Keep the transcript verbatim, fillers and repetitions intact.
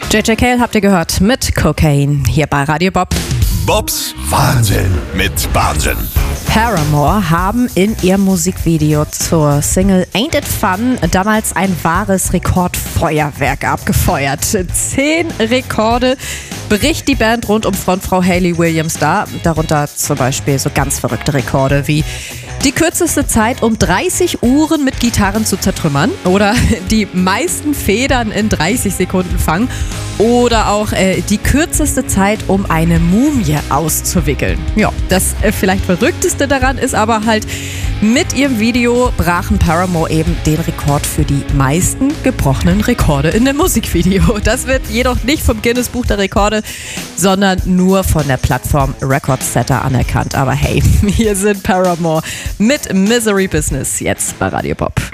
J J Cale habt ihr gehört mit Cocaine hier bei Radio Bob. Bobs Wahnsinn mit Wahnsinn. Paramore haben in ihrem Musikvideo zur Single Ain't It Fun damals ein wahres Rekordfeuerwerk abgefeuert. Zehn Rekorde bricht die Band rund um Frontfrau Hayley Williams da. Darunter zum Beispiel so ganz verrückte Rekorde wie die kürzeste Zeit, um dreißig Uhren mit Gitarren zu zertrümmern oder die meisten Federn in dreißig Sekunden fangen oder auch äh, die kürzeste Zeit, um eine Mumie auszuwickeln. Ja, das äh, vielleicht verrückteste daran ist aber halt, mit ihrem Video brachen Paramore eben den Rekord für die meisten gebrochenen Rekorde in dem Musikvideo. Das wird jedoch nicht vom Guinness Buch der Rekorde, sondern nur von der Plattform Record Setter anerkannt. Aber hey, hier sind Paramore mit Misery Business jetzt bei Radio Bob.